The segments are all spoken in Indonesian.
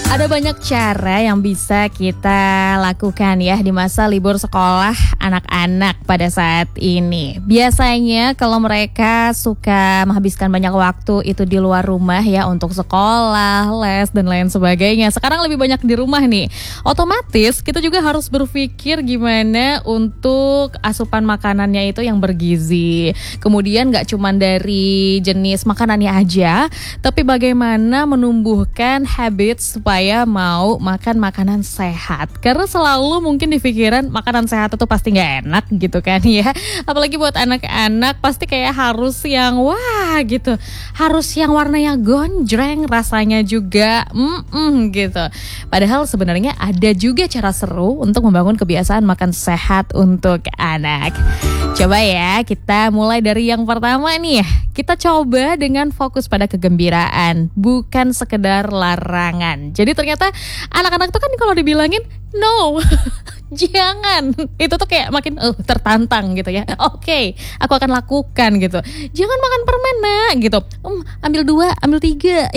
Ada banyak cara yang bisa kita lakukan ya di masa libur sekolah anak-anak pada saat ini. Biasanya kalau mereka suka menghabiskan banyak waktu itu di luar rumah ya untuk sekolah, les dan lain sebagainya. Sekarang lebih banyak di rumah nih. Otomatis kita juga harus berpikir gimana untuk asupan makanannya itu yang bergizi. Kemudian gak cuma dari jenis makanannya aja, tapi bagaimana menumbuhkan habit supaya mau makan makanan sehat. Karena selalu mungkin di pikiran makanan sehat itu pasti gak enak gitu kan ya. Apalagi buat anak-anak pasti kayak harus yang wah gitu. Harus yang warnanya gonjreng, rasanya juga gitu. Padahal sebenarnya ada juga cara seru untuk membangun kebiasaan makan sehat untuk anak. Coba ya kita mulai dari yang pertama nih. Kita coba dengan fokus pada kegembiraan, bukan sekedar larangan. Jadi ternyata anak-anak tuh kan kalau dibilangin no, jangan. Itu tuh kayak makin tertantang gitu ya. Oke, aku akan lakukan gitu. Jangan makan permen nak gitu. Ambil 2, ambil 3.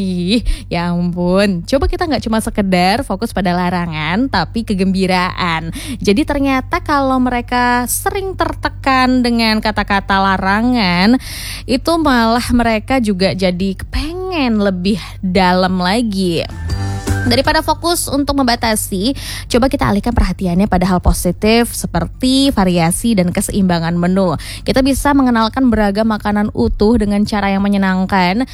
Ya ampun. Coba kita gak cuma sekedar fokus pada larangan, tapi kegembiraan. Jadi ternyata kalau mereka sering tertekan dengan kata-kata larangan, itu malah mereka juga jadi kepengen lebih dalam lagi. Daripada fokus untuk membatasi, coba kita alihkan perhatiannya pada hal positif seperti variasi dan keseimbangan menu. Kita bisa mengenalkan beragam makanan utuh dengan cara yang menyenangkan.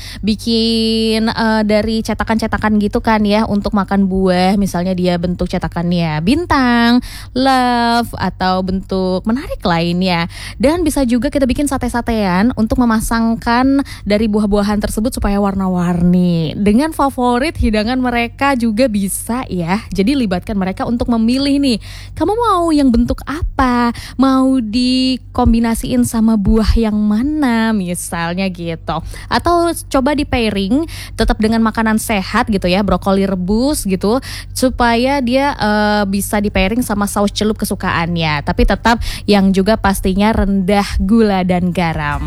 Bikin dari cetakan-cetakan gitu kan ya untuk makan buah. Misalnya dia bentuk cetakannya bintang, love, atau bentuk menarik lainnya. Dan bisa juga kita bikin sate-satean untuk memasangkan dari buah-buahan tersebut supaya warna-warni. Dengan favorit hidangan mereka juga bisa ya. Jadi libatkan mereka untuk memilih nih, kamu mau yang bentuk apa? Mau dikombinasiin sama buah yang mana misalnya gitu. Atau coba di pairing tetap dengan makanan sehat gitu ya, brokoli rebus gitu, supaya dia bisa di pairing sama saus celup kesukaannya. Tapi tetap yang juga pastinya rendah gula dan garam.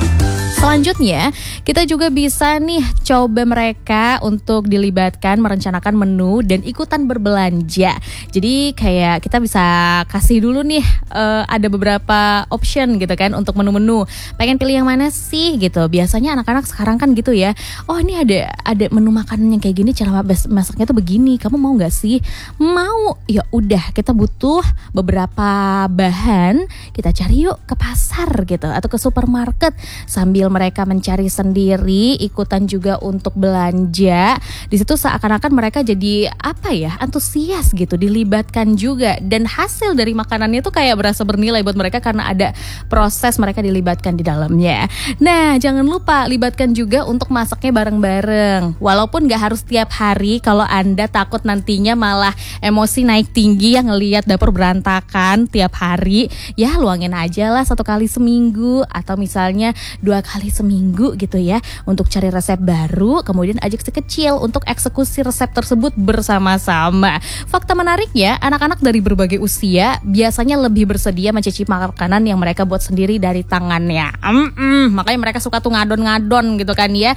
Selanjutnya, kita juga bisa nih coba mereka untuk dilibatkan merencanakan menu dan ikutan berbelanja. Jadi kayak kita bisa kasih dulu nih ada beberapa option gitu kan untuk menu-menu. Pengen pilih yang mana sih gitu. Biasanya anak-anak sekarang kan gitu ya. Oh ini ada menu makanan yang kayak gini, cara masaknya tuh begini. Kamu mau nggak sih? Mau? Ya udah, kita butuh beberapa bahan. Kita cari yuk ke pasar gitu atau ke supermarket sambil mereka mencari sendiri, ikutan juga untuk belanja. Di situ seakan-akan mereka jadi antusias gitu, dilibatkan juga, dan hasil dari makanannya tuh kayak berasa bernilai buat mereka karena ada proses mereka dilibatkan di dalamnya. Nah, jangan lupa libatkan juga untuk masaknya bareng-bareng. Walaupun gak harus tiap hari, kalau Anda takut nantinya malah emosi naik tinggi yang ngelihat dapur berantakan tiap hari, ya luangin aja lah 1 kali seminggu atau misalnya 2 kali seminggu gitu ya, untuk cari resep baru, kemudian ajak si kecil untuk eksekusi resep tersebut bersama-sama. Fakta menariknya, anak-anak dari berbagai usia biasanya lebih bersedia mencicipi makanan yang mereka buat sendiri dari tangannya. Makanya mereka suka tuh ngadon-ngadon gitu kan ya.